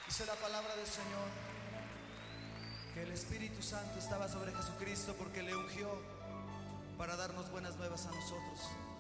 Dice la palabra del Señor que el Espíritu Santo estaba sobre Jesucristo porque le ungió para darnos buenas nuevas a nosotros.